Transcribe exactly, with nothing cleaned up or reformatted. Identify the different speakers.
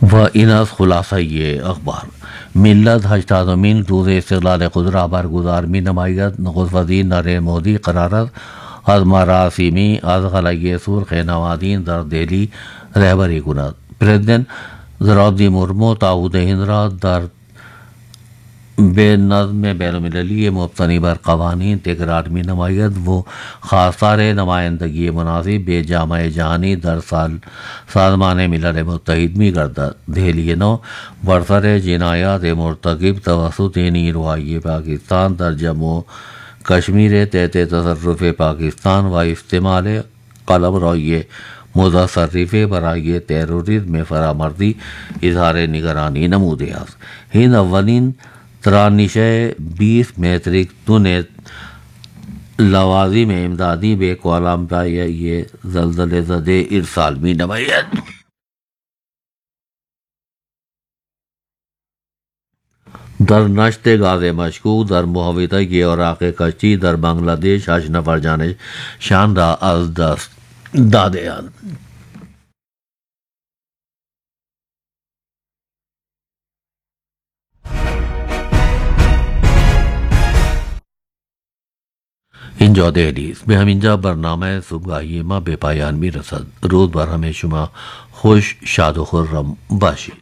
Speaker 1: و این از خلاصه اخبار. ملت هشتادمین روز استقلال خود را برگزار می نماید. نخست وزیر نریندر مودی قرار از مراسمی از قلعه سرخ نوادین در دہلی رهبری کند. پرزیدنت درودی مرمو تعهد هند را در بے نظم بین المللی مبتنی بر قوانین تکرار می نماید. وہ خواستار نمائندگی مناسب بے جامع جہانی در سال سازمان ملل متحد می گردد. دہلی نو برسر جنایات مرتکب توسط نیروهای پاکستان در جموں کشمیر تحت تصرف پاکستان و استعمال قلمروی متصرف برای تروریسم فرامردی اظہار نگرانی نموده است. ہند اولین ترانش بیس میٹرک ٹن لوازم امدادی به کولمبیای زلزله زده ارسال می نماید. در نشت گاز مشکوک در محوطه اوراق کشتی در بنگلہ دیش هشت نفر جانشان را از دست دادهاند. اینجا دہلی است. به همینجا برنامه صبحگاهی ما به پایان می رسد. روز بر همه شما خوش، شاد و خرم باشید.